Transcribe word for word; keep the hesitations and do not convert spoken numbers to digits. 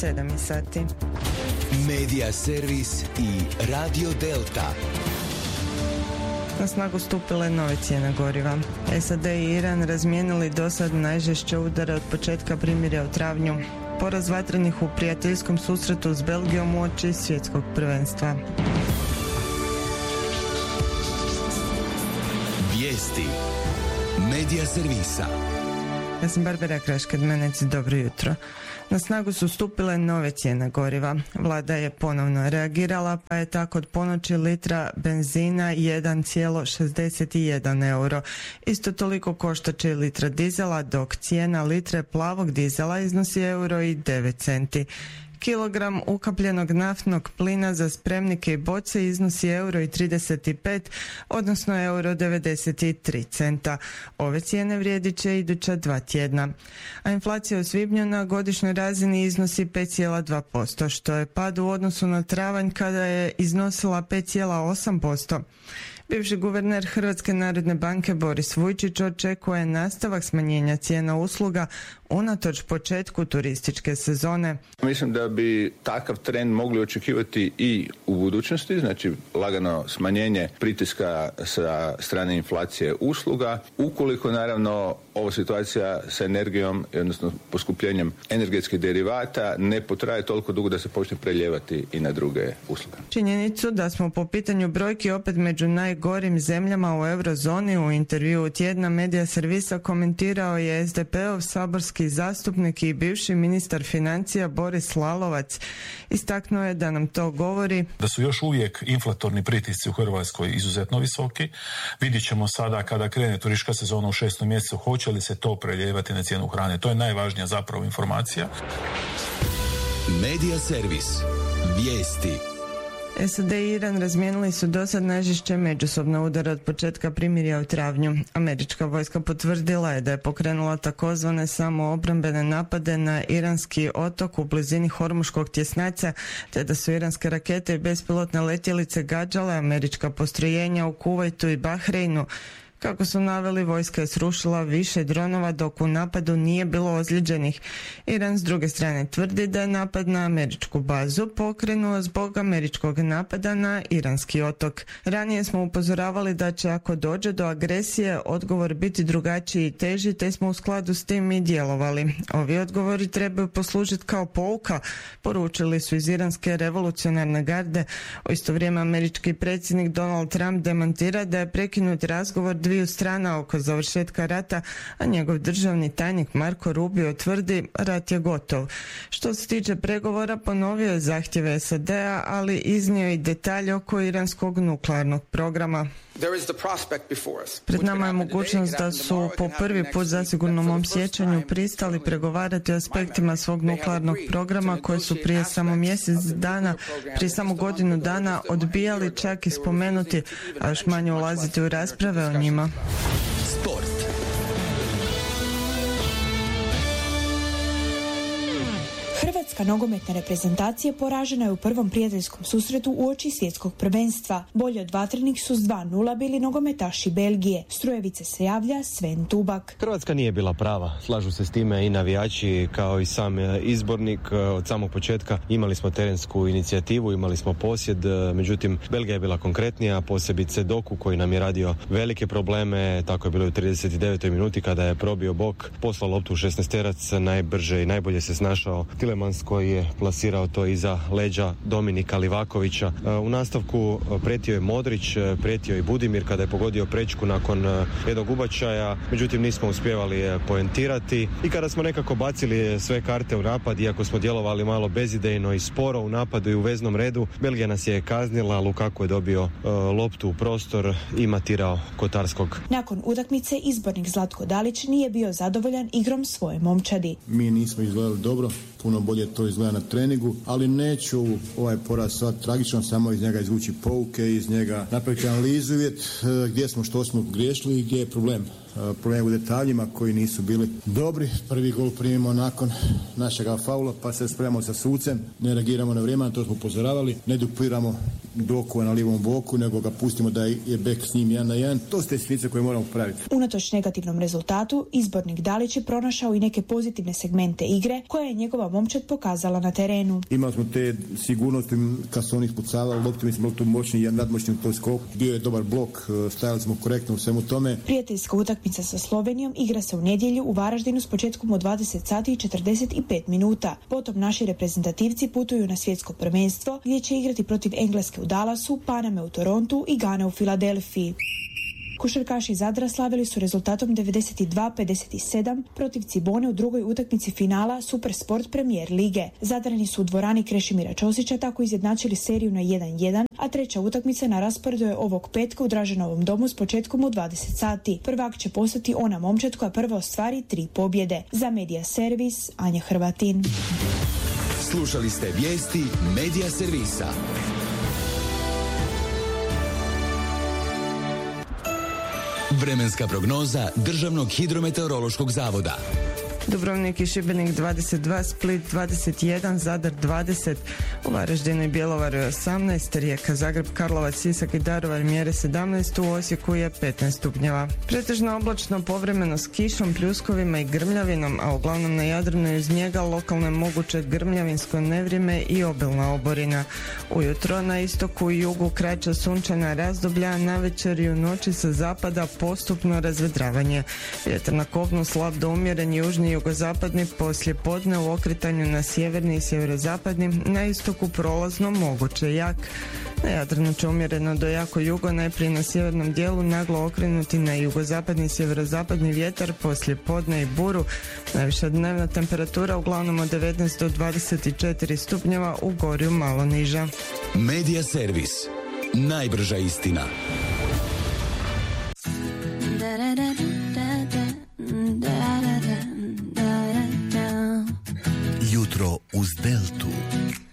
sedam sati. Medija servis i Radio Delta. Na snagu stupile nove cijene goriva. S A D i Iran razmijenili do sad najžešće udare od početka primirja u travnju. Poraz vatrenih u prijateljskom susretu s Belgijom uoči svjetskog prvenstva. Vijesti Medija servisa. Ja sam Barbara Kraškad-Menec, dobro jutro. Na snagu su stupile nove cijene goriva. Vlada je ponovno reagirala, pa je tako od ponoći litra benzina jedan zarez šezdeset jedan euro. Isto toliko koštat će i litra dizela, dok cijena litre plavog dizela iznosi euro i devet centi. Kilogram ukapljenog naftnog plina za spremnike i boce iznosi euro i trideset pet, odnosno euro devedeset tri centa. Ove cijene vrijedit će iduća dva tjedna. A inflacija u svibnju na godišnjoj razini iznosi pet zarez dva posto, što je pad u odnosu na travanj kada je iznosila pet zarez osam posto. Bivši guverner Hrvatske narodne banke Boris Vujčić očekuje nastavak smanjenja cijena usluga unatoč početku turističke sezone. Mislim da bi takav trend mogli očekivati i u budućnosti, znači lagano smanjenje pritiska sa strane inflacije usluga, ukoliko naravno ova situacija sa energijom, odnosno poskupljenjem energetskih derivata ne potraje toliko dugo da se počne preljevati i na druge usluge. Činjenicu da smo po pitanju brojki opet među najgorim zemljama u eurozoni u intervjuu tjedna Medija servisa komentirao je S D P-ov saborski zastupnik i bivši ministar financija Boris Lalovac. Istaknuo je da nam to govori da su još uvijek inflatorni pritisci u Hrvatskoj izuzetno visoki. Vidjet ćemo sada kada krene turistička sezona u šestom mjesecu, hoće li se to preljevati na cijenu hrane. To je najvažnija zapravo informacija. Medija servis. Vijesti. S A D i Iran razmijenili su dosad najžešće međusobne udare od početka primirja u travnju. Američka vojska potvrdila je da je pokrenula takozvane samoobrambene napade na iranski otok u blizini Hormuškog tjesnaca, te da su iranske rakete i bespilotne letjelice gađale američka postrojenja u Kuvajtu i Bahreinu. Kako su naveli, vojska je srušila više dronova dok u napadu nije bilo ozlijeđenih. Iran s druge strane tvrdi da je napad na američku bazu pokrenuo zbog američkog napada na iranski otok. Ranije smo upozoravali da će ako dođe do agresije odgovor biti drugačiji i teži, te smo u skladu s tim i djelovali. Ovi odgovori trebaju poslužiti kao pouka, poručili su iz iranske revolucionarne garde. U isto vrijeme američki predsjednik Donald Trump demantira da je prekinut razgovor dviju strana oko završetka rata, a njegov državni tajnik Marko Rubio tvrdi rat je gotov. Što se tiče pregovora, ponovio je zahtjeve S A D-a, ali iznio i detalje oko iranskog nuklearnog programa. Pred nama je mogućnost da su po prvi put zasigurno u mom sjećanju pristali pregovarati o aspektima svog nuklearnog programa koje su prije samo mjesec dana, prije samo godinu dana odbijali čak i spomenuti, a još manje ulaziti u rasprave o njima. Sport. Hrvatska nogometna reprezentacija poražena je u prvom prijateljskom susretu uoči svjetskog prvenstva. Bolje od vatrenih su s dva nula bili nogometaši Belgije. Strujevice se javlja Sven Tubak. Hrvatska nije bila prava. Slažu se s time i navijači kao i sam izbornik. Od samog početka imali smo terensku inicijativu, imali smo posjed, međutim Belgija je bila konkretnija, posebice Doku koji nam je radio velike probleme. Tako je bilo u trideset devetoj minuti kada je probio bok, poslao loptu u šesnaesterac, najbrže i najbolje se snašao Tilemans koji je plasirao to iza leđa Dominika Livakovića. U nastavku prijetio je Modrić, prijetio i Budimir kada je pogodio prečku nakon jednog ubačaja, međutim nismo uspjevali poentirati i kada smo nekako bacili sve karte u napad, iako smo djelovali malo bezidejno i sporo u napadu i u veznom redu, Belgija nas je kaznila, Lukaku je dobio loptu u prostor i matirao Kotarskog. Nakon utakmice izbornik Zlatko Dalić nije bio zadovoljan igrom svoje momčadi. Mi nismo izgledali dobro, puno bolje to izgleda na treningu, ali neću ovaj poraz sad tragično, samo iz njega izvući pouke, iz njega napraviti analizu, vidjeti gdje smo, što smo griješili i gdje je problem. Problem u detaljima koji nisu bili dobri. Prvi gol primimo nakon našega faula, pa se spremamo sa sucem, ne reagiramo na vrijeme, na to smo upozoravali, ne dupiramo Dokova na lijevom boku, nego ga pustimo da je bek s njim jedan na jedan. To su te sitnice koje moramo praviti. Unatoč negativnom rezultatu, izbornik Dalić je pronašao i neke pozitivne segmente igre koje je njegova momčad pokazala na terenu. Imali smo te sigurnosti kad su oni ispucavali loptu, mi smo bili tu moćni i nadmoćni u toj skoku. Bio je dobar blok, stajali smo korektno u svemu tome. Prijateljska utakmica sa Slovenijom igra se u nedjelju u Varaždinu s početkom u dvadeset sati i četrdeset pet minuta. Potom naši reprezentativci putuju na svjetsko prvenstvo gdje će igrati protiv Engleske u Dallasu, Paname u Torontu i Gane u Filadelfiji. Košarkaši iz Zadra slavili su rezultatom devedeset dva pedeset sedam protiv Cibone u drugoj utakmici finala Supersport Premier lige. Zadrani su u dvorani Krešimira Ćosića tako izjednačili seriju na jedan jedan, a treća utakmica na rasporedu je ovog petka u Draženovom domu s početkom u dvadeset sati. Prvak će postati ona momčad koja prva ostvari tri pobjede. Za Medija Servis, Anja Hrvatin. Slušali ste vijesti Medija Servisa. Vremenska prognoza Državnog hidrometeorološkog zavoda. Dubrovnik i Šibenik dvadeset dva, Split dvadeset jedan, Zadar dvadeset, u Varaždinu i Bjelovaru je osamnaest, Rijeka, Zagreb, Karlovac, Sisak i Daruvar mjere sedamnaest, u Osijeku je petnaest stupnjeva. Pretežno oblačno, povremeno s kišom, pljuskovima i grmljavinom, a uglavnom na Jadranu i uz njega lokalno je moguće grmljavinsko nevrijeme i obilna oborina. Ujutro na istoku i jugu kraća sunčana razdoblja, navečer i u noći sa zapada postupno razvedravanje. Vjetar na kopnu slab do umjeren južni jugozapadni, poslije podne u okretanju na sjeverni i sjeverozapadni, na istoku prolazno moguće jak. Na Jadranu će umjereno do jako jugo, najprije na sjevernom dijelu naglo okrenuti na jugozapadni i sjeverozapadni vjetar, poslije podne i buru. Najviša dnevna temperatura uglavnom od devetnaest do dvadeset četiri stupnjeva, u Gorju malo niža. Medija Servis. Najbrža istina. Jutro uz Deltu.